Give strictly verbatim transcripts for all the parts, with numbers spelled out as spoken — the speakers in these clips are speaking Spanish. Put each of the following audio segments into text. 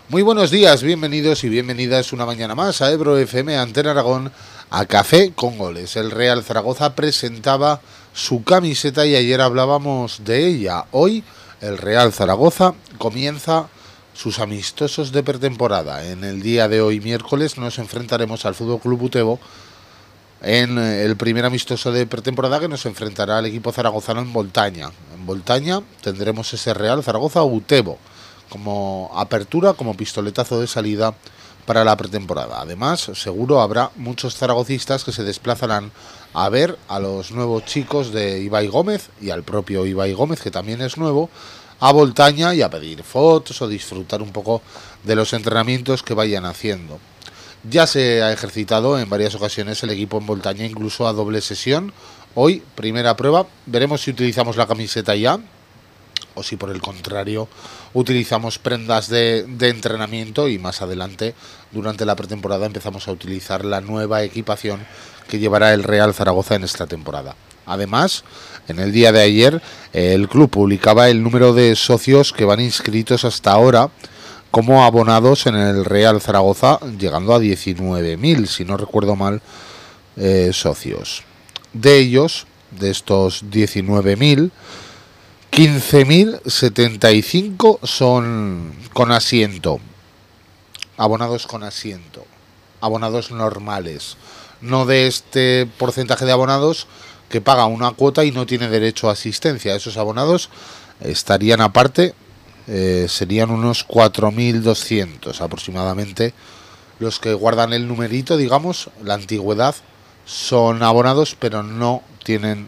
Muy buenos días, bienvenidos y bienvenidas una mañana más a Ebro F M, Antena Aragón, a Café con Goles. El Real Zaragoza presentaba su camiseta y ayer hablábamos de ella. Hoy el Real Zaragoza comienza sus amistosos de pretemporada. En el día de hoy, miércoles, nos enfrentaremos al F C Utebo en el primer amistoso de pretemporada que nos enfrentará al equipo zaragozano en Voltaña. En Voltaña tendremos ese Real Zaragoza Utebo como apertura, como pistoletazo de salida para la pretemporada. Además, seguro habrá muchos zaragocistas que se desplazarán a ver a los nuevos chicos de Ibai Gómez y al propio Ibai Gómez, que también es nuevo, a Voltaña y a pedir fotos o disfrutar un poco de los entrenamientos que vayan haciendo. Ya se ha ejercitado en varias ocasiones el equipo en Voltaña, incluso a doble sesión. Hoy, primera prueba, veremos si utilizamos la camiseta ya o si por el contrario utilizamos prendas de, de entrenamiento y más adelante durante la pretemporada empezamos a utilizar la nueva equipación que llevará el Real Zaragoza en esta temporada. Además, en el día de ayer el club publicaba el número de socios que van inscritos hasta ahora como abonados en el Real Zaragoza, llegando a diecinueve mil, si no recuerdo mal, eh, socios. De ellos, de estos diecinueve mil, quince mil setenta y cinco son con asiento, abonados con asiento, abonados normales, no de este porcentaje de abonados que paga una cuota y no tiene derecho a asistencia. Esos abonados estarían aparte, eh, serían unos cuatro mil doscientos aproximadamente los que guardan el numerito, digamos, la antigüedad, son abonados pero no tienen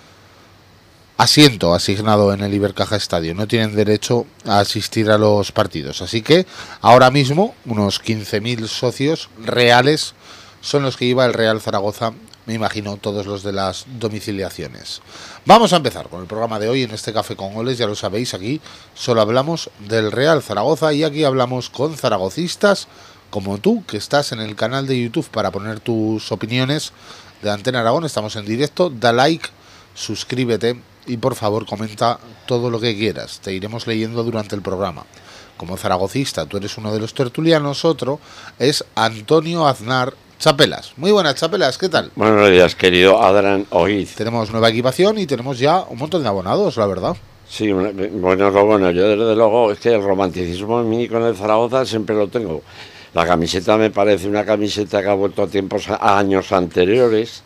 asiento asignado en el Ibercaja Estadio, no tienen derecho a asistir a los partidos. Así que ahora mismo unos quince mil socios reales son los que lleva el Real Zaragoza, me imagino todos los de las domiciliaciones. Vamos a empezar con el programa de hoy en este Café con Goles. Ya lo sabéis, aquí solo hablamos del Real Zaragoza y aquí hablamos con zaragocistas como tú, que estás en el canal de YouTube para poner tus opiniones de Antena Aragón. Estamos en directo, da like, suscríbete y por favor comenta todo lo que quieras, te iremos leyendo durante el programa. Como zaragocista, tú eres uno de los tertulianos, otro es Antonio Aznar Chapelas. Muy buenas, Chapelas, ¿qué tal? Buenos días, querido Adran Oiz. Tenemos nueva equipación y tenemos ya un montón de abonados, la verdad. Sí, bueno, lo bueno, yo desde luego es que el romanticismo en mí con el Zaragoza siempre lo tengo. La camiseta me parece una camiseta que ha vuelto a tiempos, a años anteriores,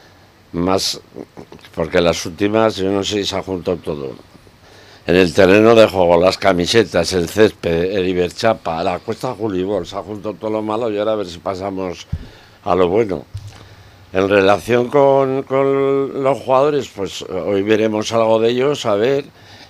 más porque las últimas, yo no sé si se ha juntado todo. En el terreno de juego, las camisetas, el césped, el Iberchapa, la Cuesta Julibol, se ha juntado todo lo malo y ahora a ver si pasamos a lo bueno. En relación con, con los jugadores, pues hoy veremos algo de ellos, a ver,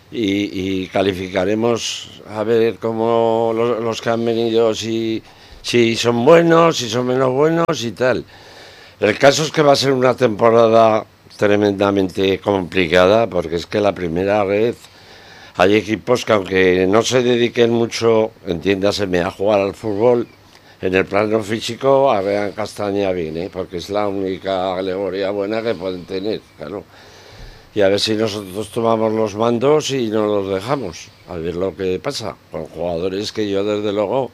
y, y calificaremos a ver cómo los, los que han venido, si, si son buenos, si son menos buenos y tal. El caso es que va a ser una temporada tremendamente complicada, porque es que la primera vez hay equipos que aunque no se dediquen mucho, entiéndaseme, a jugar al fútbol, en el plano físico arrean castaña bien, ¿eh? Porque es la única alegoría buena que pueden tener, claro. Y a ver si nosotros tomamos los mandos y no los dejamos, a ver lo que pasa con jugadores que yo desde luego...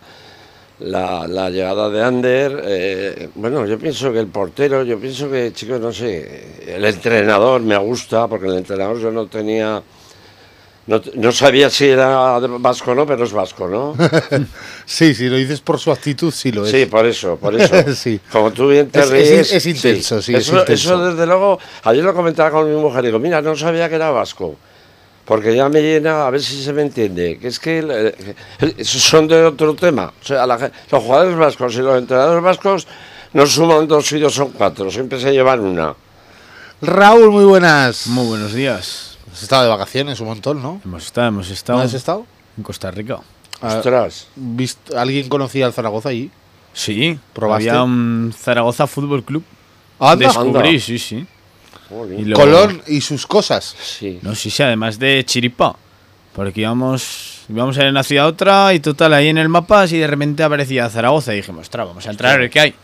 La, la llegada de Ander, eh, bueno, yo pienso que el portero, yo pienso que, chicos, no sé, el entrenador me gusta, porque el entrenador yo no tenía, no, no sabía si era vasco o no, pero es vasco, ¿no? Sí, si lo dices por su actitud, sí lo es. Sí, por eso, por eso. Sí. Como tú bien te es, ríes. Es, es intenso, sí, sí eso, es intenso. Eso desde luego, ayer lo comentaba con mi mujer, digo, mira, no sabía que era vasco. Porque ya me llena, a ver si se me entiende, que es que eh, son de otro tema. O sea, la, los jugadores vascos y los entrenadores vascos no suman dos y dos son cuatro, siempre se llevan una. Raúl, muy buenas. Muy buenos días. Has estado de vacaciones un montón, ¿no? Hemos estado, hemos estado. ¿Dónde has estado? En Costa Rica. Ostras. ¿Vist, ¿Alguien conocía al Zaragoza allí? Sí, ¿probaste? Había un Zaragoza Fútbol Club. ¿Anda? Descubrí, Anda. sí, sí. Y luego, Colón y sus cosas. Sí. No, sí, sí, además de chiripa. Porque íbamos, íbamos a ir de una ciudad a otra y total, ahí en el mapa, así de repente aparecía Zaragoza y dijimos, ostras, vamos a entrar a ver qué hay.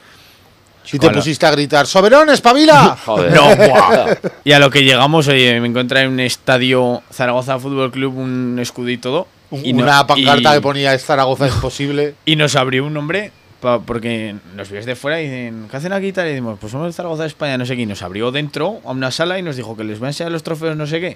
Y te pusiste a gritar, ¡Soberón, espabila! Joder. No, guau. Y a lo que llegamos, oye, me encontré en un estadio Zaragoza Fútbol Club, un escudito, Un- Y no- una pancarta y- que ponía Zaragoza es posible. Y nos abrió un hombre, pa- porque nos vio desde fuera y dicen, ¿qué hacen aquí y tal? Y decimos, pues somos el Zaragoza de España, no sé qué. Y nos abrió dentro a una sala y nos dijo que les va a enseñar los trofeos, no sé qué.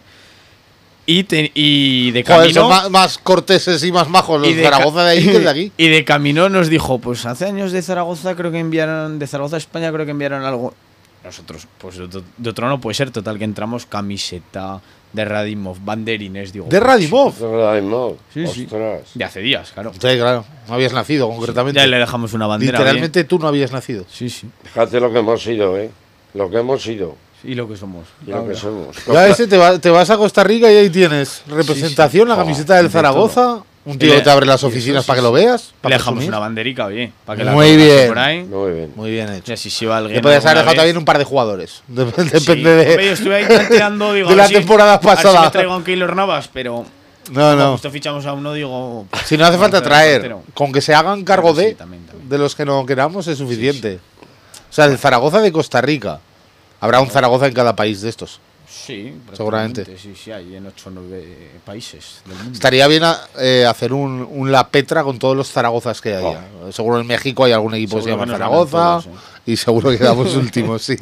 Y, te- y de Joder, camino... son más, más corteses y más majos los y de ca- Zaragoza de ahí que de aquí. Y de camino nos dijo, pues hace años de Zaragoza creo que enviaron, de Zaragoza a España creo que enviaron algo. Nosotros, pues de otro, de otro no puede ser, total que entramos camiseta de Radimov, banderines, digo. De Radimov. Radimov, Sí, sí. ostras. De hace días, claro. Sí, claro. No habías nacido, concretamente. Ya le dejamos una bandera. Literalmente tú no habías nacido. bien. Sí, sí. Fíjate lo que hemos sido, ¿eh? Lo que hemos sido Y lo que somos. y lo que somos. Ya ese te, va- te vas a Costa Rica y ahí tienes representación, la camiseta del de Zaragoza, un tío Y le- que te abre las y oficinas eso, para sí, que lo sí. veas. Le para dejamos presumir. una banderica, oye. Para que la Muy colgase bien. por ahí. Muy bien. Muy bien hecho. Y así si va alguien. Le podías haber alguna dejado vez. también un par de jugadores. Dep- Depende Sí. de. Hombre, yo estuve ahí tanteando, digo. de a la ver si- temporada a ver si pasada. me traigo a un Keylor Navas, pero. No, como no. justo fichamos a uno, digo. Si no hace falta portero, traer, portero. con que se hagan cargo Claro, sí, de, también, también. de los que no queramos es suficiente. O sea, el Zaragoza de Costa Rica. Habrá un Zaragoza en cada país de estos. Sí, Seguramente. prácticamente, Sí, sí, hay en ocho o nueve países del mundo. Estaría bien a- eh, hacer un, un La Petra con todos los Zaragozas que haya. Seguro en México hay algún equipo que se Seguro llama que nos ganan Zaragoza. todos, Y seguro que quedamos últimos, sí.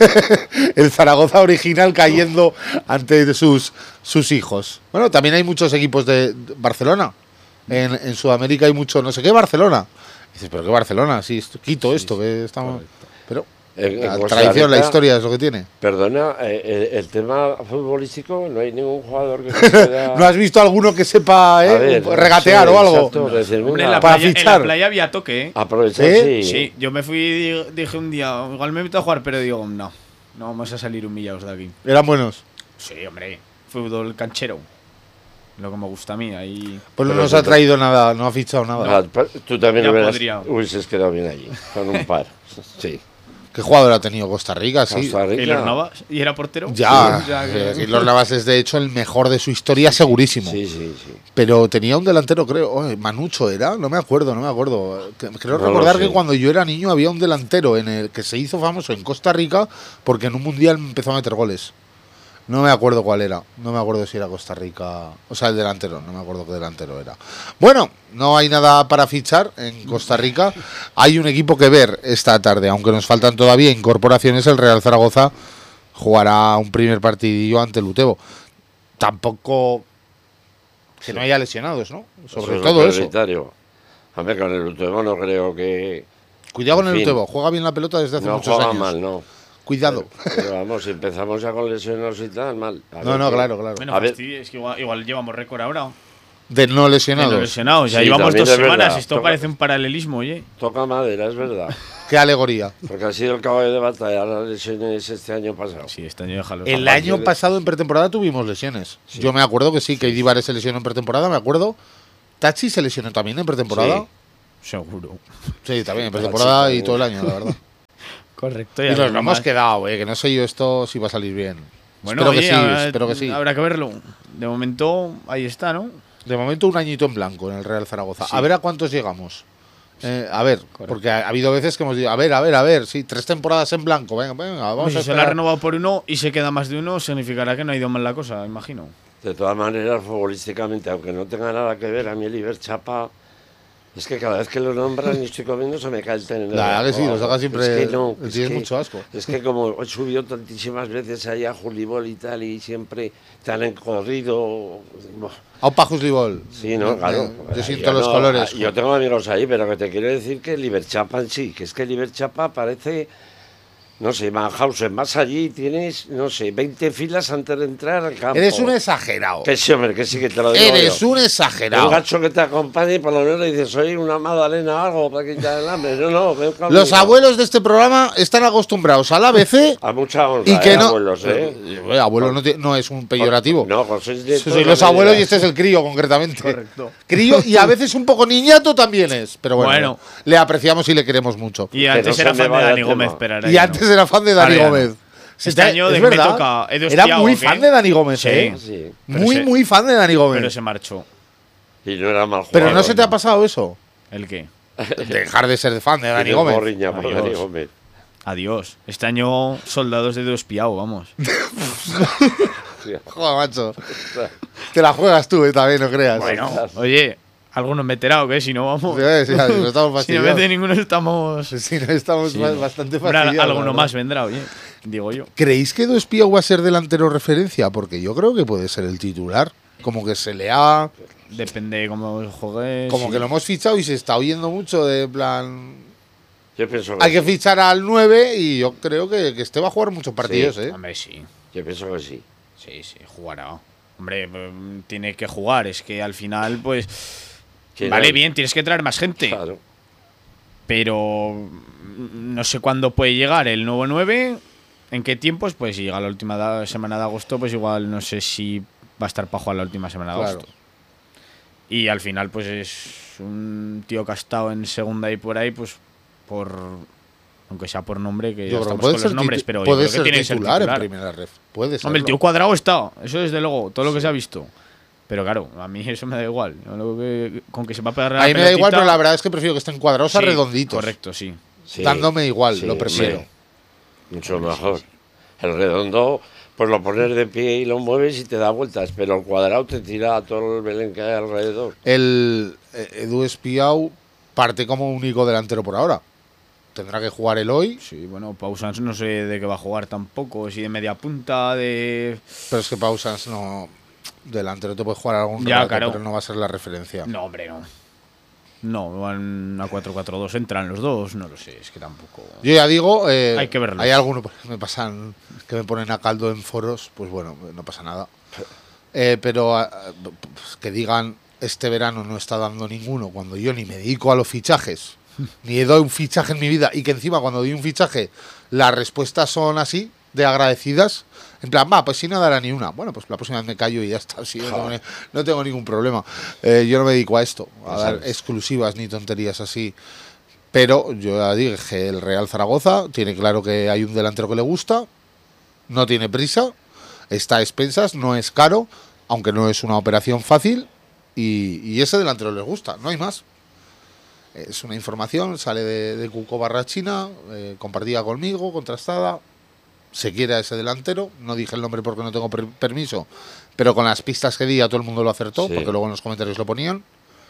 El Zaragoza original cayendo ante sus, sus hijos. Bueno, también hay muchos equipos de de Barcelona. En, en Sudamérica hay mucho, no sé qué, Barcelona. Dices, ¿pero qué Barcelona? Sí, esto- quito esto, que estamos. correcto. Pero En- en la Costa tradición, la Rica, historia es lo que tiene. Perdona, eh, el, el tema futbolístico, no hay ningún jugador que se pueda... ¿No has visto alguno que sepa eh, A ver, regatear sí, o algo? exacto, decir, Hombre, en una- la, para playa, en fichar. la playa había toque, ¿eh? aprovechar, ¿Sí? sí. Sí, yo me fui y di- dije un día, igual me meto a jugar, pero digo, no, no vamos a salir humillados de aquí. Eran buenos. Sí, hombre, fútbol canchero. Lo que me gusta a mí, ahí. Pues no Pero nos eso ha te- traído nada, no ha fichado nada. Ah, pa- tú también Ya hubieras, podría. hubieses quedado bien allí, con un par. Sí. ¿Qué jugador ha tenido Costa Rica? Sí. Costa Rica. Keylor Navas, ¿y era portero? Ya, Sí, ya que- eh, Keylor Navas es de hecho el mejor de su historia, segurísimo. Sí, sí, sí. Pero tenía un delantero, creo. oh, Manucho era, no me acuerdo, no me acuerdo. Que- Creo No lo recordar sé. que cuando yo era niño había un delantero en el que se hizo famoso en Costa Rica porque en un mundial empezó a meter goles. No me acuerdo cuál era. No me acuerdo si era Costa Rica. O sea, el delantero. No me acuerdo qué delantero era. Bueno, no hay nada para fichar en Costa Rica. Hay un equipo que ver esta tarde. Aunque nos faltan todavía incorporaciones, el Real Zaragoza jugará un primer partidillo ante el Utebo. Tampoco que no haya lesionados, ¿no? Sobre es todo lo eso. prioritario. Hombre, con el Utebo no creo que... Cuidado con En el fin. Utebo. Juega bien la pelota desde hace No muchos juega años. mal, no. Cuidado. Pero vamos, si empezamos ya con lesiones y tal, mal. A No, ver no, qué- claro, claro. Bueno, A ver. fastidio, es que igual, igual llevamos récord ahora. De no De lesionados. los lesionados. Ya Sí, llevamos también dos es verdad. semanas. Esto Toca- parece un paralelismo, oye. Toca madera, es verdad. Qué alegoría. Porque ha sido el caballo de batalla las lesiones este año pasado. Sí, este año déjalo. El partir año de- pasado en pretemporada tuvimos lesiones. Yo me acuerdo que sí, que Idibar se lesionó en pretemporada, me acuerdo. Tachi se lesionó también en pretemporada. Sí. Seguro. Sí, también en pretemporada Tachi y todo el año, la verdad. Correcto. Y nos lo hemos quedado, eh, que no sé yo esto si va a salir bien. Bueno, espero oye, que sí, habrá- espero que sí. Habrá que verlo. De momento, ahí está, ¿no? De momento un añito en blanco en el Real Zaragoza. Sí. A ver a cuántos llegamos. Eh, a ver, porque ha, ha habido veces que hemos dicho, a ver, a ver, a ver, sí, tres temporadas en blanco, venga, venga, vamos Hombre, a si se la ha esperar. renovado por uno y se queda más de uno, significará que no ha ido mal la cosa, imagino. De todas maneras, futbolísticamente, aunque no tenga nada que ver, a mí el Iber Chapa, es que cada vez que lo nombran y estoy comiendo se me cae el tenedor. La verdad que sí, Oh, lo saca siempre- Es que no, le es tienes que- mucho asco. Es que como he subido tantísimas veces ahí a Julibol y tal, y siempre te han corrido. A un Pajuslibol. Sí, no, claro. Yo siento los no, colores. Yo tengo amigos ahí, pero que te quiero decir que el Iber Chapa en sí, que es que el Iber Chapa parece. No sé, Mannhausen, más allí tienes, no sé, veinte filas antes de entrar al campo. Eres un exagerado. Que sí, hombre, que sí, que te lo digo Eres yo. un Un exagerado. gacho que te acompañe y por lo menos le dices, soy una magdalena o algo para quitar el hambre. No, no, ven conmigo. Los abuelos de este programa están acostumbrados al A B C A mucha honra, y que eh, no. abuelos, ¿eh? Eh, abuelo no, te- no es un peyorativo. No, pues sois de Sois todas los abuelos y maneras. este es el crío, concretamente. Correcto. Crío y a veces un poco niñato también es. Pero bueno, Bueno. le apreciamos y le queremos mucho. Y no antes se era me fan de vaya Dani el Gómez, tema. pero ahora Y ya antes no. era fan de Dani Ahora ya Gómez. no. Sí, Este te- año es de- me verdad. toca Edu Era Espiao, muy ¿o qué? fan de Dani Gómez, Sí. ¿eh? Sí, Pero Muy, se- muy fan de Dani Gómez. Pero se marchó. y no era mal jugador. Pero no se te ha pasado eso. ¿El qué? Dejar de ser fan de Dani Tienes Gómez. morriña por Adiós. Dani Gómez. Adiós. Este año soldados de Edu Espiao, vamos. Joder, macho. Te la juegas tú, eh, también, no creas. Bueno, oye, algunos meterá, ¿qué? Si no, vamos. Sí, sí, no estamos Si no fastidiados. mete ninguno, estamos. Si no estamos Sí, ba- no. bastante Hombre, fastidiados. alguno la más verdad. vendrá, oye. Digo yo. ¿Creéis que Edu Espiau va a ser delantero referencia? Porque yo creo que puede ser el titular. Como que se le ha... Depende de cómo juegues. Como sí. que lo hemos fichado y se está oyendo mucho de en plan... Yo pienso que Hay que sí. fichar al nueve y yo creo que, que este va a jugar muchos partidos, Sí. ¿eh? Hombre, sí. Yo pienso que sí. Sí, sí, jugará. Hombre, mm, tiene que jugar. Es que al final, pues. Que vale, no- bien, tienes que traer más gente. Claro. Pero. mm, No sé cuándo puede llegar el nuevo nueve. ¿En qué tiempos? Pues si llega la última da- semana de agosto, pues igual no sé si va a estar para jugar la última semana de Claro. agosto. Y al final, pues es un tío que ha estado en segunda y por ahí, pues por. Aunque sea por nombre, que ya Yo creo que estamos puede con ser, los nombres, titu- pero yo puede creo que ser tiene que ser titular, titular. en primera ref. Puede ser. Hombre, el tío Cuadrado está, eso desde luego, todo lo que se ha visto. Pero claro, a mí eso me da igual. Yo lo que- con que se va a pegar la A mí me da igual, pelotita- pero la verdad es que prefiero que estén cuadrados a Sí, redonditos. Correcto, sí. Sí. Dándome igual, Sí, lo prefiero. hombre, mucho mejor. El redondo, pues lo pones de pie y lo mueves y te da vueltas, pero el cuadrado te tira a todo el Belén que hay alrededor. El eh, Edu Espiau parte como único delantero por ahora. Tendrá que jugar el hoy, Sí, bueno, Pausans no sé de qué va a jugar tampoco, si de media punta, de... pero es que Pausans no. Delantero te puede jugar algún Ya, rato, claro. pero no va a ser la referencia. No, hombre, no. No, van a cuatro cuatro dos, entran los dos, no lo sé, es que tampoco... Yo ya digo, eh, Hay que verlos. hay algunos que me pasan, que me ponen a caldo en foros, pues bueno, no pasa nada. Eh, pero ah, pues, que digan, este verano no está dando ninguno, cuando yo ni me dedico a los fichajes, ni doy un fichaje en mi vida, y que encima cuando doy un fichaje las respuestas son así, de agradecidas, en plan, va, pues si no dará ni una. Bueno, pues la próxima vez me callo y ya está, sí, no, tengo, ni- no tengo ningún problema. Eh, yo no me dedico a esto, a Ya dar sabes. exclusivas ni tonterías así. Pero yo ya dije que el Real Zaragoza tiene claro que hay un delantero que le gusta, no tiene prisa, está a expensas, no es caro, aunque no es una operación fácil, y, y ese delantero les gusta, no hay más. Es una información, sale de, de Cuco Barrachina, eh, compartida conmigo, contrastada. Se quiere a ese delantero, no dije el nombre porque no tengo per- permiso, pero con las pistas que di a todo el mundo lo acertó, Sí. porque luego en los comentarios lo ponían.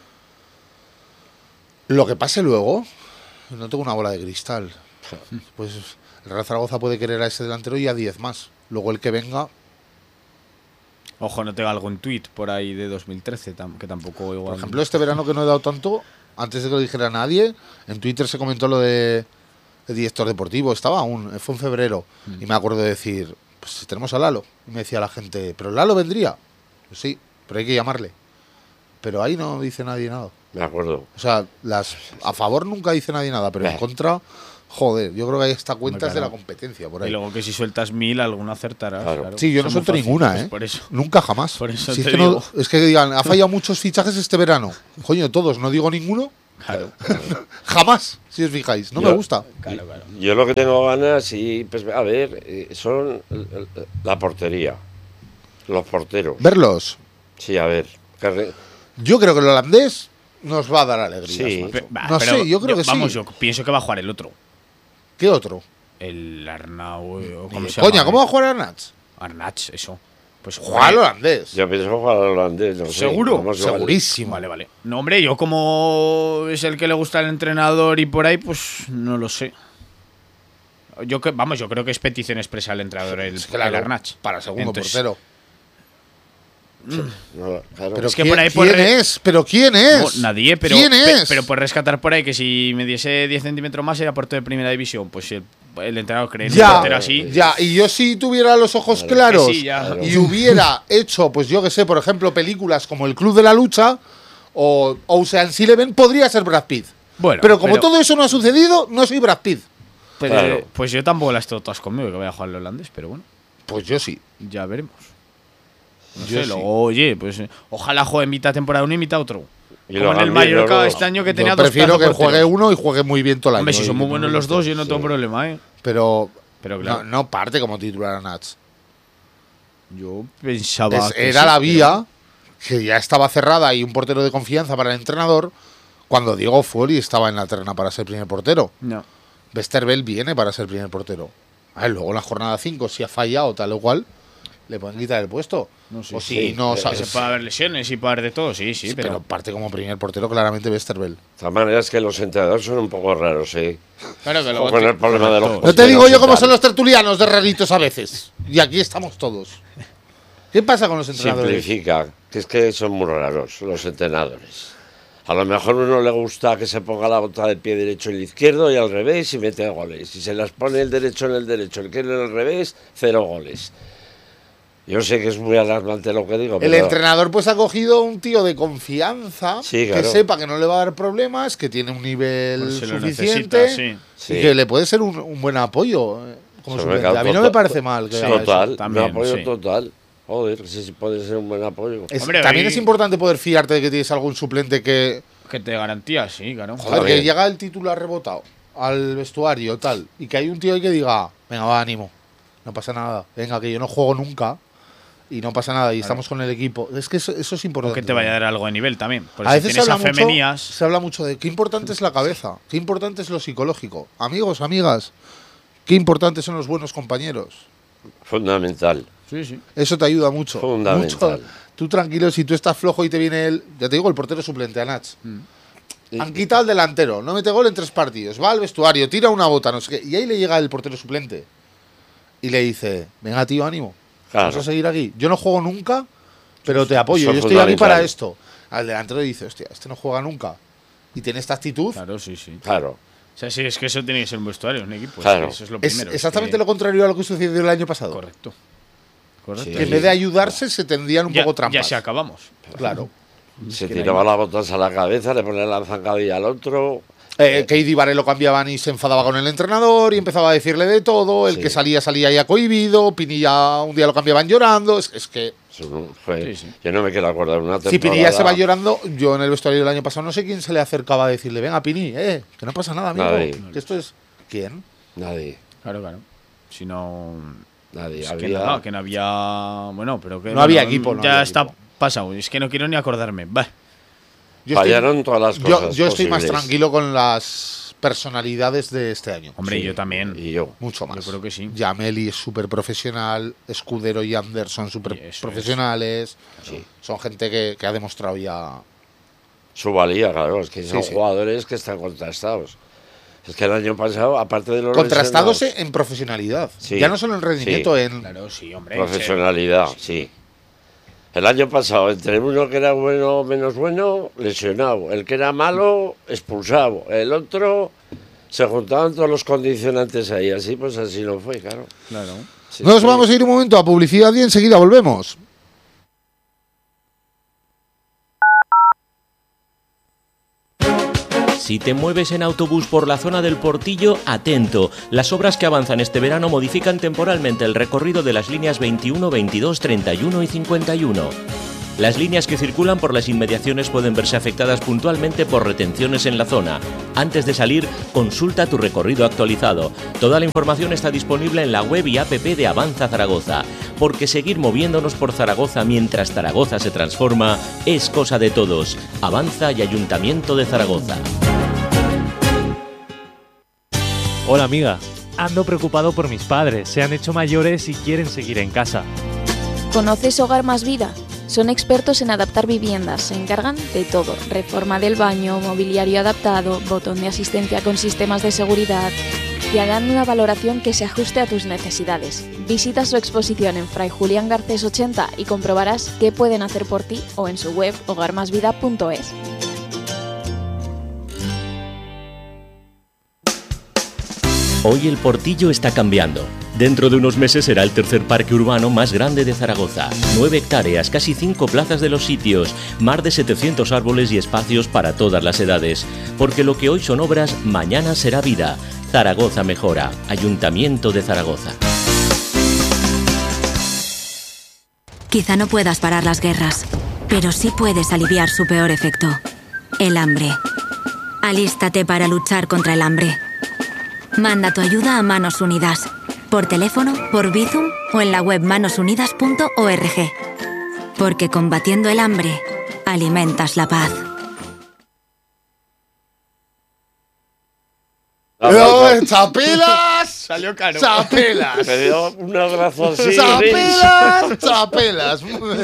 Lo que pase luego, no tengo una bola de cristal. Pues el Real Zaragoza puede querer a ese delantero y a diez más. Luego el que venga, Ojo, no tengo algún tweet por ahí de dos mil trece, tam- que tampoco igual... por ejemplo, este verano que no he dado tanto, antes de que lo dijera nadie, en Twitter se comentó lo de, de director deportivo, estaba aún, fue en febrero, y me acuerdo de decir, pues tenemos a Lalo. Y me decía la gente, ¿pero Lalo vendría? Pues sí, pero hay que llamarle. Pero ahí no dice nadie nada. Me acuerdo. O sea, las a favor nunca dice nadie nada, pero en Eh. contra, joder, yo creo que hay hasta cuentas Hombre, de la claro. competencia por Y ahí. luego que si sueltas mil, alguna acertarás. Claro. Claro. Sí, yo no Eso es muy suelto fácil, ninguna, pues ¿eh? Por eso. Nunca jamás. Por eso Si es, te que no- digo. es que digan, ha fallado muchos fichajes este verano. Coño, todos, no digo ninguno. Claro, Jamás, si os fijáis. No Yo- me gusta. claro, claro. Yo lo que tengo ganas, y pues a ver, eh, son el- el- la portería, los porteros. Verlos. Sí, a ver. que re- Yo creo que el holandés nos va a dar alegrías. Sí. macho. Pe- va, No pero sé, yo creo que Vamos, sí. yo pienso que va a jugar el otro. ¿Qué otro? El Arnau, eh, o ¿cómo se Coña, llama? ¿cómo va a jugar a Nats? Arnach, eso. Pues Juega al joder, holandés. Yo pienso jugar al holandés, no sé. ¿Seguro? vamos igual. Segurísimo. Vale, vale. No, hombre, yo como es el que le gusta al entrenador y por ahí, pues no lo sé. Yo que, vamos, yo creo que es petición expresa al entrenador el, Es claro, el Arnach. para segundo Entonces, portero. No, claro. Pero Es que ¿quién, por ahí por ¿quién re- es? ¿Pero quién no, es? nadie, pero, ¿Quién pe- es? pero puedes rescatar por ahí que si me diese diez centímetros más sería portero de primera división. Pues si el, el entrenador cree en un Ya, portero así. ya, y yo si tuviera los ojos Claro. claros Que sí, ya. Claro. y hubiera hecho, pues yo que sé, por ejemplo, películas como El Club de la Lucha o Ocean's Eleven, podría ser Brad Pitt. Bueno, pero como todo eso no ha sucedido, no soy Brad Pitt. pero- Claro. Pues yo tampoco las tengo todas conmigo, que voy a jugar al holandés, pero bueno, Pues yo sí. ya veremos. No Yo sé, sí. luego, oye, pues eh, ojalá juegue en mitad temporada uno y mitad otro. Y Como lo en el hagan bien Mallorca los dos. este año que Yo tenía dos prefiero que pedazos juegue porteros. uno y juegue muy bien todo el año. Hombre, si son Y muy que buenos no- los dos, yo no tengo sí. problema, ¿eh? Pero, Pero claro, no, no parte como titular a Nats. yo pensaba Es- que era sí, la pero- vía que ya estaba cerrada y un portero de confianza para el entrenador cuando Diego Fuori estaba en la terna para ser primer portero. No. Westerveld viene para ser primer portero. A ver, luego en la jornada cinco, si ha fallado tal o cual, le pueden quitar el puesto. No, sí, o si sí, no eh, sabes. Se puede haber lesiones y puede haber de todo, sí, sí, Sí, pero... pero parte como primer portero claramente Westerveld. De todas maneras que los entrenadores son un poco raros, ¿eh? Claro que luego Con te- el problema de los correcto. No te digo porteros yo y cómo tal. son los tertulianos de raritos a veces. Y aquí estamos todos. ¿Qué pasa con los entrenadores? Simplifica, que es que son muy raros los entrenadores. A lo mejor a uno le gusta que se ponga la bota del pie derecho en el izquierdo y al revés y mete goles. Si se las pone el derecho en el derecho, el izquierdo en el revés, cero goles. Yo sé que es muy alarmante lo que digo, El pero entrenador pues ha cogido un tío de confianza Sí, que claro. sepa que no le va a dar problemas, que tiene un nivel Pues se lo suficiente necesita, sí. y Sí. que le puede ser un, un buen apoyo eh, como Se me suplente. cae A mí no total- me parece mal que Sí, haga eso. total, también, un apoyo sí. total. Joder, sí, sí puede ser un buen apoyo. Es- Hombre, también ahí- es importante poder fiarte de que tienes algún suplente que, Que te garantía, sí, claro. joder, bien. que llega el titular rebotado al vestuario tal y que hay un tío ahí que diga, venga, va, ánimo, no pasa nada, venga, que yo no juego nunca y no pasa nada y estamos con el equipo. Es que eso, eso es O importante. que te vaya a dar algo de nivel también. Por A si veces se tienes habla, a mucho, femenías... se habla mucho de qué importante es la cabeza, qué importante es lo psicológico. Amigos, amigas, qué importantes son los buenos compañeros. Fundamental. Sí, sí. Eso te ayuda mucho. Fundamental. Mucho. Tú tranquilo, si tú estás flojo y te viene el, ya te digo, el portero suplente, Anach. Y- Han quitado al delantero, no mete gol en tres partidos, va al vestuario, tira una bota, no sé qué. Y ahí le llega el portero suplente. Y le dice, venga tío, ánimo. Claro. Vamos a seguir aquí. Yo no juego nunca, pero te apoyo. Eso Yo es estoy aquí para fundamental. esto. Al delantero dice, hostia, este no juega nunca. Y tiene esta actitud. Claro, sí, sí. Claro. O sea, sí, es que eso tiene que ser un vestuario, un equipo. es Claro. que eso es lo Es primero. exactamente que- lo contrario a lo que sucedió el año pasado. Correcto. Correcto. Sí. Que en vez de ayudarse, se tendían un ya, poco trampas. ya se acabamos. Claro. Se que no hay tiraba más. las botas a la cabeza, le ponía la zancadilla al otro. Eh, que Ibarre lo cambiaban y se enfadaba con el entrenador y empezaba a decirle de todo. El Sí. que salía, salía ya cohibido. Pinilla un día lo cambiaban llorando. Es, es que Eso no fue- Sí, sí. Yo no me quiero acordar una temporada. si Pinilla se va llorando, yo en el vestuario del año pasado no sé quién se le acercaba a decirle, venga Pini, eh, que no pasa nada, amigo. Nadie. Que esto es. ¿Quién? Nadie, Claro, claro. Si no. nadie. Es que, había... nada, que no había. Bueno, pero que. No había bueno, equipo, no Ya había está equipo. pasado. Es que no quiero ni acordarme. Va. Yo estoy- Fallaron todas las yo, cosas. yo estoy más posibles. tranquilo con las personalidades de este año. Hombre, Sí, yo también. Y yo. Mucho más. Yo creo que sí. Yameli es súper profesional, Escudero y Ander son Y súper eso profesionales. Sí. Son gente que, que ha demostrado ya. Su valía, claro. Es que son sí. jugadores que están contrastados. Es que el año pasado, aparte de los Contrastados lesionados, en profesionalidad. Sí, Ya no solo en rendimiento, sí. en. Claro, sí, hombre. profesionalidad, sí. El año pasado, entre uno que era bueno o menos bueno, lesionado. El que era malo, expulsado. El otro, se juntaban todos los condicionantes ahí. Así, pues así no fue, claro. Claro. Sí, Nos sí. vamos a ir un momento a publicidad y enseguida volvemos. Si te mueves en autobús por la zona del Portillo, atento. Las obras que avanzan este verano modifican temporalmente el recorrido de las líneas veintiuno, veintidós, treinta y uno y cincuenta y uno. Las líneas que circulan por las inmediaciones pueden verse afectadas puntualmente por retenciones en la zona. Antes de salir, consulta tu recorrido actualizado. Toda la información está disponible en la web y app de Avanza Zaragoza, porque seguir moviéndonos por Zaragoza mientras Zaragoza se transforma es cosa de todos. Avanza y Ayuntamiento de Zaragoza. Hola amiga, ando preocupado por mis padres, se han hecho mayores y quieren seguir en casa. ¿Conoces Hogar Más Vida? Son expertos en adaptar viviendas, se encargan de todo, reforma del baño, mobiliario adaptado, botón de asistencia con sistemas de seguridad y harán una valoración que se ajuste a tus necesidades. Visita su exposición en Fray Julián Garcés ochenta y comprobarás qué pueden hacer por ti o en su web hogar más vida punto es. Hoy el Portillo está cambiando. Dentro de unos meses será el tercer parque urbano más grande de Zaragoza. Nueve hectáreas, casi cinco plazas de los sitios, más de setecientos árboles y espacios para todas las edades. Porque lo que hoy son obras, mañana será vida. Zaragoza mejora. Ayuntamiento de Zaragoza. Quizá no puedas parar las guerras, pero sí puedes aliviar su peor efecto, el hambre. Alístate para luchar contra el hambre. Manda tu ayuda a Manos Unidas, por teléfono, por Bizum o en la web manos unidas punto org. Porque combatiendo el hambre, alimentas la paz. ¡Oh, ¡Chapilas! Salió caro. ¡Chapelas! Me dio un abrazo así. ¡Chapelas! ¡Chapelas!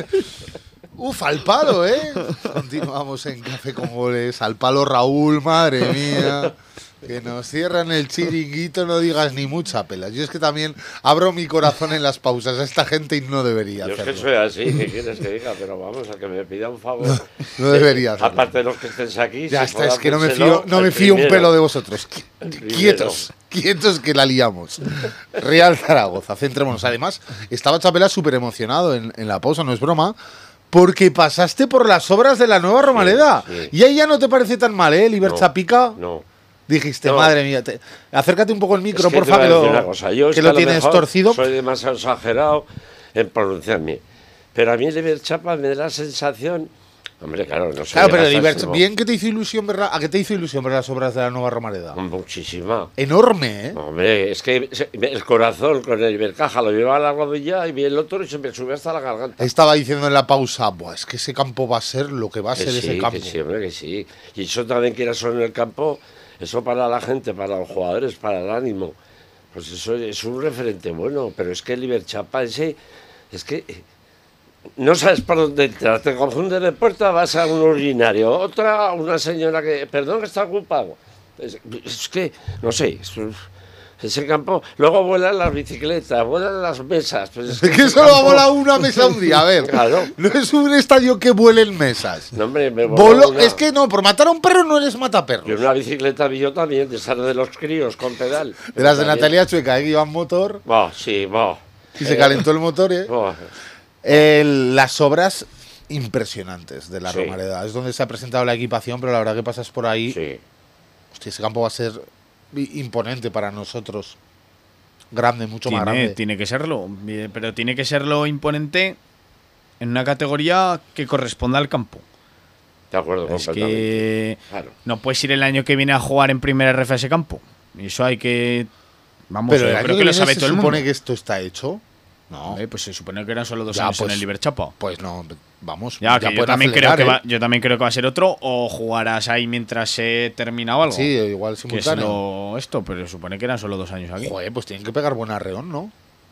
Uf, al palo, ¿eh? Continuamos en Café con Goles. Al palo Raúl, madre mía. Que nos cierran el chiringuito, no digas ni mucha pelas. Yo es que también abro mi corazón en las pausas a esta gente y no debería Yo es hacerlo. que soy así, ¿qué quieres que diga? Pero vamos, a que me pida un favor. No, no debería hacerlo. Aparte de los que estés aquí. Ya si está, es que no me podérselo, fío, no el me fío un primero. pelo de vosotros. El primero. Quietos, quietos que la liamos. Real Zaragoza, centrémonos. Además, estaba Chapela súper emocionado en, en la pausa, no es broma, porque pasaste por las obras de la nueva Romareda. Sí, sí. Y ahí ya no te parece tan mal, ¿eh, Liber No, Chapica? No. Dijiste, No. madre mía, te- acércate un poco el micro, Es que por te voy a favor, decir que una lo, cosa. Yo es que que lo a lo tienes mejor torcido. Soy demasiado exagerado en pronunciarme. Pero a mí Liber Chapa me da la sensación. Hombre, claro, no sé. Claro, pero Liber, bien que te hizo ilusión ver, la- ¿a qué te hizo ilusión ver las obras de la nueva Romareda? Muchísima. Enorme, ¿eh? Hombre, es que se- el corazón con el Ibercaja lo llevaba a la rodilla y vi el otro y se me subió hasta la garganta. Estaba diciendo en la pausa, Buah, es que ese campo va a ser lo que va a Que ser sí, ese campo. que sí, hombre, que sí. Y eso también quiera solo en el campo, eso para la gente, para los jugadores, para el ánimo. Pues eso es un referente bueno, pero es que el Iberchapa ese, es que eh, no sabes por dónde entrar, te confundes de puerta, vas a un urinario, otra, una señora que, perdón, que está ocupado. Es, es que, no sé, es un- ese campo, luego vuelan las bicicletas, vuelan las mesas. Pues es Es que ese solo campo- vola una mesa un día, a ver. Claro. No es un estadio que vuelen mesas. No, hombre, me voló Voló- una- es que no, por matar a un perro no eres Y mataperros. una bicicleta vi yo también, de esas de los críos con pedal. De las de También. Natalia Chueca, ¿eh? Que iban motor Bah, sí, bah. y se calentó el motor, ¿eh? Bah. El- las obras impresionantes de la Sí. Romareda. Es donde se ha presentado la equipación, pero la verdad que pasas por ahí. Sí. Hostia, ese campo va a ser i- imponente para nosotros. Grande, mucho más Tiene, grande. tiene que serlo, eh, pero tiene que serlo imponente en una categoría que corresponda al campo. De acuerdo, Es completamente. que Claro. no puedes ir el año que viene a jugar en primera R F a ese campo. Y eso hay que. Vamos, Pero yo el año creo que que lo viene sabe se todo el supone mundo. que esto está hecho. No, Eh, pues se supone que eran solo dos Ya, años pues, en el Iberchapa. pues no, vamos. Ya, que yo pueden también, creo acelerar, que va, ¿eh? yo también creo que va a ser otro, o jugarás ahí mientras se termina o algo. Sí, igual que es simultáneo. lo- esto, pero supone que eran solo dos años aquí. Joder, pues tienen que pegar buen arreón, ¿no?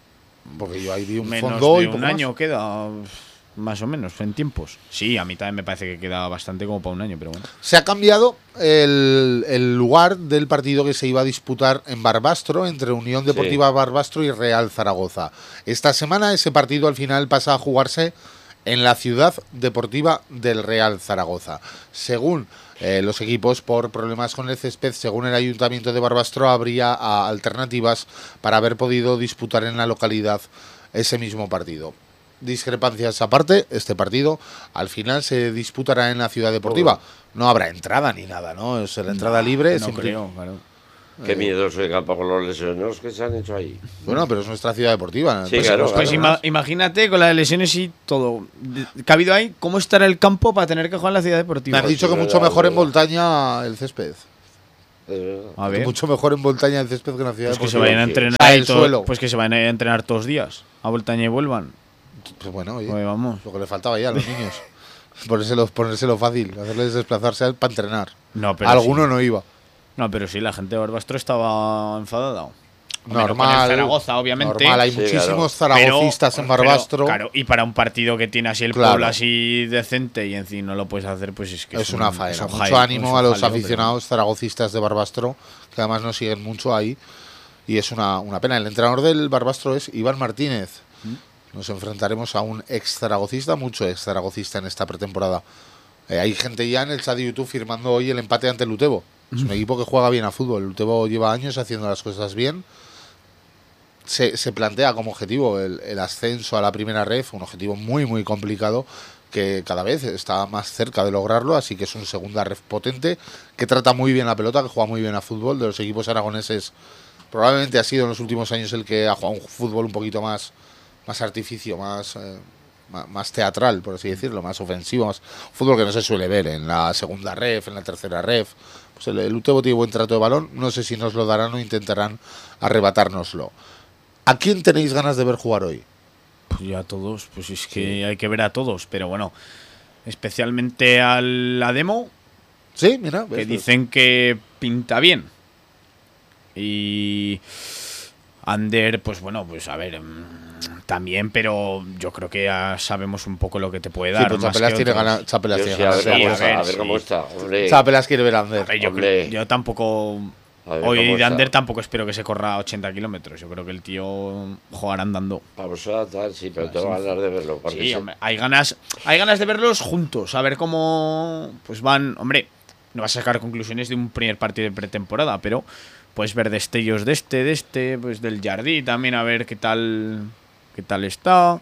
Porque yo ahí vi un Menos fondo de y un poco año más. queda, más o menos, en tiempos. Sí, a mí también me parece que queda bastante como para un año, pero bueno. Se ha cambiado el, el lugar del partido que se iba a disputar en Barbastro entre Unión Deportiva Barbastro y Real Zaragoza. Esta semana ese partido al final pasa a jugarse en la ciudad deportiva del Real Zaragoza. Según eh, los equipos, por problemas con el césped, según el Ayuntamiento de Barbastro, habría ah, alternativas para haber podido disputar en la localidad ese mismo partido. Discrepancias aparte, este partido al final se disputará en la ciudad deportiva. No habrá entrada ni nada, ¿no? Es la entrada libre. No siempre- creo, claro. Qué miedoso el campo con los lesionados que se han hecho ahí. Bueno, pero es nuestra ciudad deportiva. Sí, Pues, claro, pues, Pues claro. ima- imagínate con las lesiones y todo de- que ha habido ahí, ¿cómo estará el campo para tener que jugar en la ciudad Me deportiva? has dicho que sí, mucho verdad, mejor en verdad. montaña el césped. Es verdad. A ver, Mucho mejor en montaña el césped que en la ciudad pues que se deportiva. vayan a sí. entrenar Ah, ahí el todo- suelo. pues que se vayan a entrenar todos los días, a Voltaña y vuelvan. Pues bueno, oye, Pues vamos. lo que le faltaba ya a los niños. Ponérselo, ponérselo fácil, hacerles desplazarse para entrenar. No, pero Alguno sí. no iba. No, pero sí, la gente de Barbastro estaba enfadada. Hombre, no con el Normal. Zaragoza, obviamente. Normal, hay Sí, muchísimos Pero- zaragocistas en pero, Barbastro. claro, y para un partido que tiene así el Claro. pueblo así decente y encima no lo puedes hacer, pues es que es una un- faena. es un Mucho jaleo, ánimo es un a los jaleo, pero- aficionados zaragocistas de Barbastro, que además nos siguen mucho ahí. Y es una, una pena. El entrenador del Barbastro es Iván Martínez. Nos enfrentaremos a un ex zaragocista, mucho ex zaragocista en esta pretemporada. Eh, hay gente ya en el chat de YouTube firmando hoy el empate ante el Utebo. Es un equipo que juega bien a fútbol. El Utebo lleva años haciendo las cosas bien. Se, se plantea como objetivo el, el ascenso a la primera ref, un objetivo muy muy complicado que cada vez está más cerca de lograrlo, así que es un segunda ref potente que trata muy bien la pelota, que juega muy bien a fútbol. De los equipos aragoneses probablemente ha sido en los últimos años el que ha jugado un fútbol un poquito más, más artificio, más, eh, ma- más teatral, por así decirlo, más ofensivo, más fútbol que no se suele ver en la segunda ref, en la tercera ref. Pues el, el Utebo tiene buen trato de balón, no sé si nos lo darán o intentarán arrebatárnoslo. ¿A quién tenéis ganas de ver jugar hoy? Pues ya a todos, pues es que hay que ver a todos, pero bueno, especialmente a la demo, Sí, mira. que ves, dicen que pinta bien. Y Ander, pues bueno, pues a ver, mm, también, pero yo creo que ya sabemos un poco lo que te puede dar. Sí, pues más Chapelas que tiene otros. ganas. Chapelas Yo tiene sí, a ganas ver de cómo a está, ver, a ver sí. cómo está, hombre. Chapelas quiere ver a Ander. A ver, yo, Hombre. creo- yo tampoco. A ver Hoy cómo de está. Ander tampoco espero que se corra ochenta kilómetros. Yo creo que el tío jugará andando. Vamos a tal, sí, pero tengo ganas de verlo. porque Sí, se- hombre, hay ganas, hay ganas de verlos juntos, a ver cómo pues van. Hombre, no vas a sacar conclusiones de un primer partido de pretemporada, pero puedes ver destellos de este, de este, pues del Jardí también, a ver qué tal, qué tal está.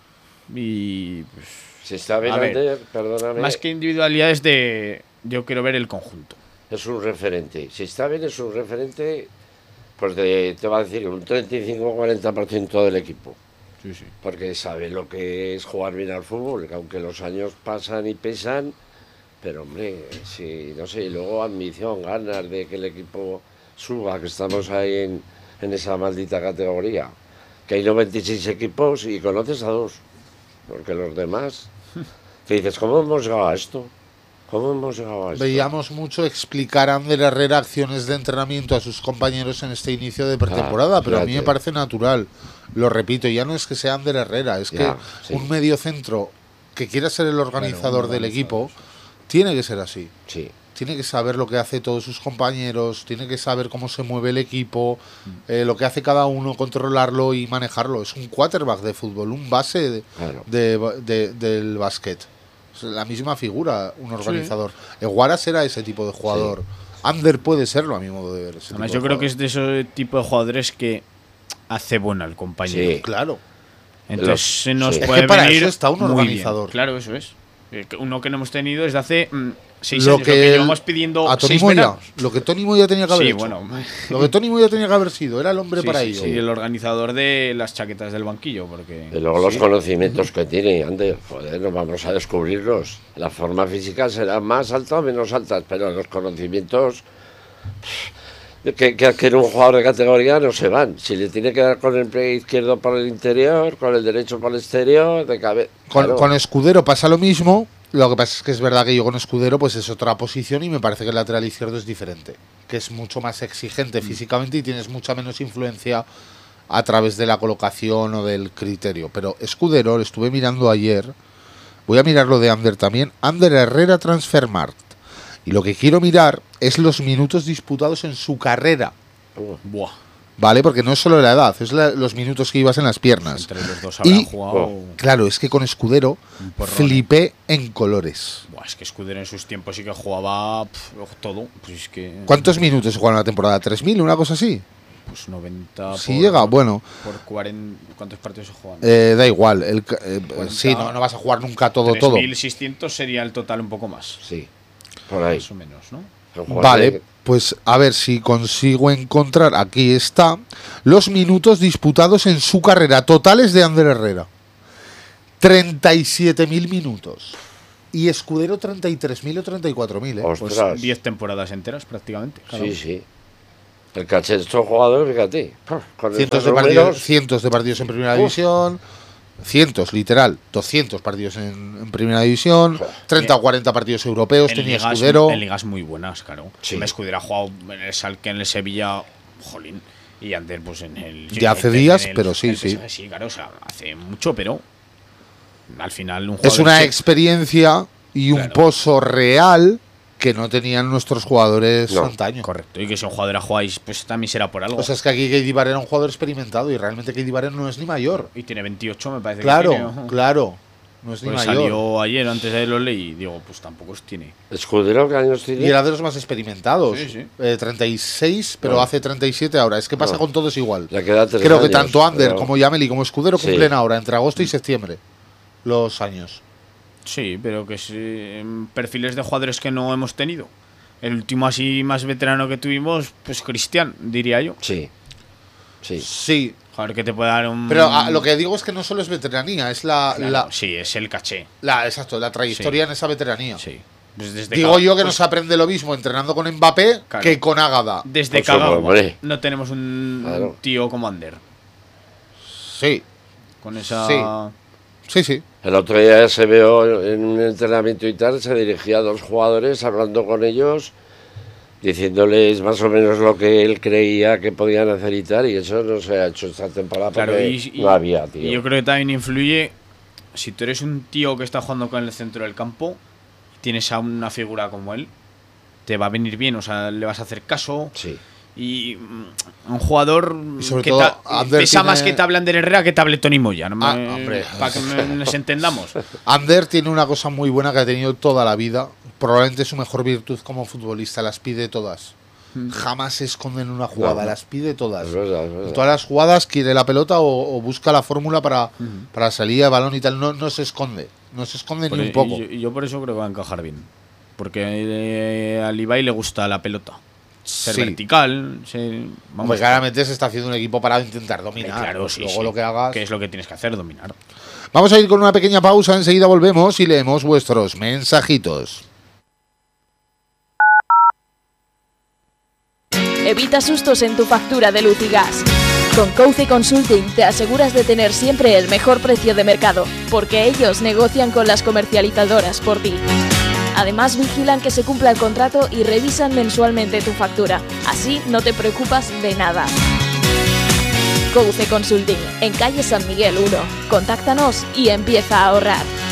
Y pues, Si está bien A ver, Ander, perdóname, más que individualidades de, yo quiero ver el conjunto. es un referente. Si está bien, es un referente, pues de, te va a decir un treinta y cinco o cuarenta por ciento del equipo. Sí, sí. Porque sabe lo que es jugar bien al fútbol, que aunque los años pasan y pesan, pero hombre, sí, no sé, y luego ambición, ganas de que el equipo suba, que estamos ahí en, en esa maldita categoría, que hay noventa y seis equipos y conoces a dos, porque los demás, que dices, ¿cómo hemos llegado a esto? ¿Cómo hemos llegado a esto? Veíamos mucho explicar a Ander Herrera acciones de entrenamiento a sus compañeros en este inicio de pretemporada, Ah, pero a mí fíjate. me parece natural. Lo repito, ya no es que sea Ander Herrera, es Ya, que sí. un mediocentro que quiera ser el organizador un del organizador, equipo tiene que ser así. Sí, Tiene que saber lo que hace todos sus compañeros, tiene que saber cómo se mueve el equipo, eh, lo que hace cada uno, controlarlo y manejarlo. Es un quarterback de fútbol, un base de, claro. de- de- del básquet. Es la misma figura, un organizador. Eguaras era ese tipo de jugador. Ander puede serlo, a mi modo de ver. ese Además, tipo yo de creo que jugador. es de ese tipo de jugadores que hace bueno al compañero. Sí. Claro. Entonces Los- se nos sí. Es puede que para venir eso está un muy bien. organizador. Claro, eso es. Eh, que Uno que no hemos tenido desde hace mm, seis Lo años, que lo que el- llevamos pidiendo a Tony seis Moya, veranos. lo que Tony Moya tenía que haber Sí, hecho. bueno. Lo que Tony Moya tenía que haber sido, era el hombre Sí, para sí, ello. sí, el organizador de las chaquetas del banquillo, porque Y luego los conocimientos que tiene, Ander, joder, no vamos a descubrirlos. La forma física será más alta o menos alta, pero los conocimientos pff, que, que adquiere un jugador de categoría no se van. Si le tiene que dar con el pie izquierdo por el interior, con el derecho por el exterior, de cabeza. Con, con Escudero pasa lo mismo. Lo que pasa es que es verdad que yo con Escudero pues es otra posición y me parece que el lateral izquierdo es diferente. Que es mucho más exigente físicamente y tienes mucha menos influencia a través de la colocación o del criterio. Pero Escudero, lo estuve mirando ayer. Voy a mirar lo de Ander también. Ander Herrera Transfermarkt. Y lo que quiero mirar es los minutos disputados en su carrera. buah, ¿Vale? Porque no es solo la edad, es la- los minutos que ibas en las piernas. entre los dos habrán Y- jugado. Claro, es que con Escudero Un porrón, flipé en colores. Buah, es que Escudero en sus tiempos sí que jugaba pf, todo. Pues es que. ¿Cuántos minutos se juegan en la temporada? ¿tres mil? ¿Una cosa así? Pues noventa. Si llega, bueno, Por cuarenta. ¿Cuántos partidos se juegan? eh, da igual. El, ca- eh, Cuenta- sí, no, no vas a jugar nunca todo, todo. tres mil seiscientos sería el total un poco más. Sí, por ahí. Más o menos, ¿no? Un jugador Vale, de- pues a ver si consigo encontrar, aquí está, los minutos disputados en su carrera, totales de Ander Herrera. treinta y siete mil minutos. Y Escudero treinta y tres mil o treinta y cuatro mil, ¿eh? Pues Ostras. diez temporadas enteras prácticamente. cada Sí, uno. sí. El caché de estos jugadores, fíjate. Con Cientos estos de, partidos, números, cientos de partidos en primera Uf. división, cientos, literal, doscientos partidos en, en primera división, treinta o cuarenta partidos europeos, En tenía ligas, Escudero. en ligas muy buenas, claro. Sí. Si Escudero ha jugado en el Salque, en el Sevilla, jolín. Y Ander, pues en el. Ya hace en días, el- pero sí, en el sí. P S G, Sí, claro, o sea, hace mucho, pero. Al final, un jugador. Es una que- experiencia y un Claro. pozo real que no tenían nuestros jugadores No, antaño. Correcto. Y que si un jugador a jugáis, pues también será por algo. O sea, es que aquí Katie Barrett era un jugador experimentado y realmente Katie Barrett no es ni mayor. y tiene veintiocho, me parece que Claro, tiene. Ojo. claro. No es ni Pues mayor. salió ayer, antes de lo leí, y digo, pues tampoco os tiene. Escudero, ¿qué años Y tiene? era de los más experimentados. Sí, sí. Eh, treinta y seis, pero No. hace treinta y siete ahora. Es que pasa No. con todos igual. Le queda tres Creo que años, tanto Ander pero- como Yameli como Escudero Sí. cumplen ahora, entre agosto y septiembre, los años. Sí, pero que es eh, perfiles de jugadores que no hemos tenido. El último así más veterano que tuvimos, pues Cristian, diría yo. Sí. Sí. Sí, Jugador que te puede dar un. pero ah, lo que digo es que no solo es veteranía, es la, Claro, la, sí, es el caché. la- exacto, la trayectoria Sí. en esa veteranía. Sí. Pues desde Digo Ka- yo que no pues se aprende lo mismo entrenando con Mbappé Claro. que con Ágada. Desde Por supuesto, Kagawa hombre. no tenemos un Claro. tío como Ander. Sí, Con esa. Sí. sí, sí. El otro día se veo en un entrenamiento y tal, se dirigía a dos jugadores hablando con ellos diciéndoles más o menos lo que él creía que podían hacer y tal, y eso no se ha hecho esta temporada Claro, porque y, y- no había, tío. y yo creo que también influye, si tú eres un tío que está jugando con el centro del campo, y tienes a una figura como él, te va a venir bien, o sea, le vas a hacer caso. Sí. Y mm, un jugador Y sobre que todo, ta- Ander pesa más tiene- que te hable Ander Herrera que te hable Tony Moya, ¿no? Ah, Me- hombre. para que me- nos entendamos. Ander tiene una cosa muy buena que ha tenido toda la vida. Probablemente su mejor virtud como futbolista, las pide todas. Jamás se esconde en una jugada, No. las pide todas. Es verdad, es verdad. En todas las jugadas quiere la pelota o, o busca la fórmula para, para salir de balón y tal. No, no se esconde, no se esconde Por- ni un poco. Y yo, y yo por eso creo que va a encajar bien. Porque eh, al Ibai le gusta la pelota. Ser Sí. vertical, ser, vamos, Hombre, claramente se está haciendo un equipo para intentar dominar. claro, Pues sí, luego sí. lo que hagas. Que es lo que tienes que hacer, dominar. Vamos a ir con una pequeña pausa, enseguida volvemos y leemos vuestros mensajitos. Evita sustos en tu factura de luz y gas. Con Couce Consulting te aseguras de tener siempre el mejor precio de mercado, porque ellos negocian con las comercializadoras por ti. Además, vigilan que se cumpla el contrato y revisan mensualmente tu factura. Así no te preocupas de nada. Couce Consulting, en calle San Miguel uno. Contáctanos y empieza a ahorrar.